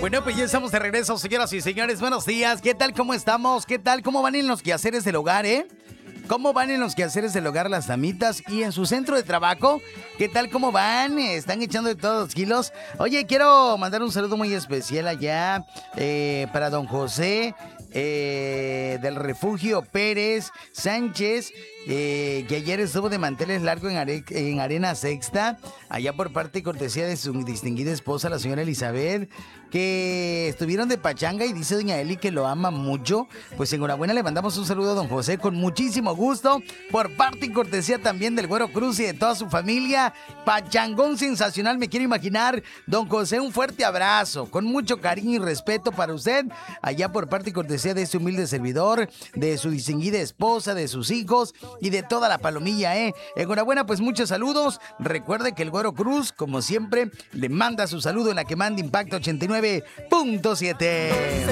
Bueno, pues ya estamos de regreso, señoras y señores. Buenos días. ¿Qué tal? ¿Cómo estamos? ¿Qué tal? ¿Cómo van en los quehaceres del hogar, ¿Cómo van en los quehaceres del hogar las damitas y en su centro de trabajo? ¿Qué tal? ¿Cómo van? ¿Están echando de todos los kilos? Oye, quiero mandar un saludo muy especial allá para don José del Refugio Pérez Sánchez, que ayer estuvo de manteles largo en Arena Sexta, allá por parte y cortesía de su distinguida esposa, la señora Elizabeth, que estuvieron de pachanga y dice doña Eli que lo ama mucho. Pues enhorabuena, le mandamos un saludo a don José con muchísimo gusto, por parte y cortesía también del Güero Cruz y de toda su familia. Pachangón sensacional, me quiero imaginar. Don José, un fuerte abrazo, con mucho cariño y respeto para usted, allá por parte y cortesía de este humilde servidor, de su distinguida esposa, de sus hijos y de toda la palomilla, Enhorabuena, pues muchos saludos. Recuerde que el Güero Cruz, como siempre, le manda su saludo en la que manda Impacto 89.7.